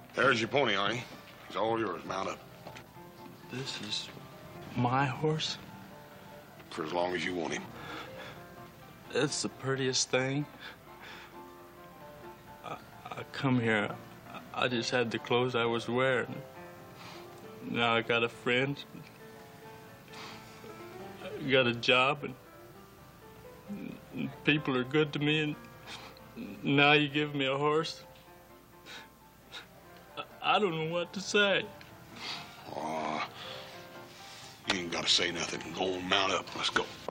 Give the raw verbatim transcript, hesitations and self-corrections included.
There's your pony, Arnie. He's all yours. Mount up. This is my horse? For as long as you want him. It's the prettiest thing. I, I come here, I just had the clothes I was wearing. Now I got a friend, I got a job, and, and people are good to me, and now you give me a horse. I, I don't know what to say. Aw, you ain't got to say nothing. Go on, mount up. Let's go.